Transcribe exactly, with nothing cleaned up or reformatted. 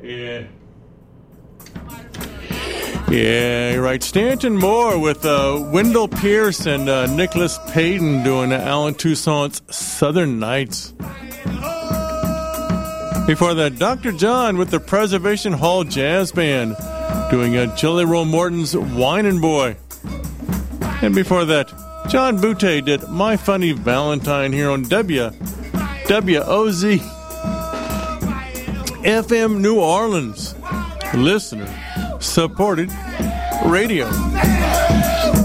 Yeah. Yeah, you're right. Stanton Moore with uh, Wendell Pierce and uh, Nicholas Payton doing uh, Alan Toussaint's Southern Nights. Before that, Doctor John with the Preservation Hall Jazz Band doing uh, Jelly Roll Morton's Whinin' Boy. And before that, John Butte did My Funny Valentine here on W W O Z F M New Orleans, listener supported radio.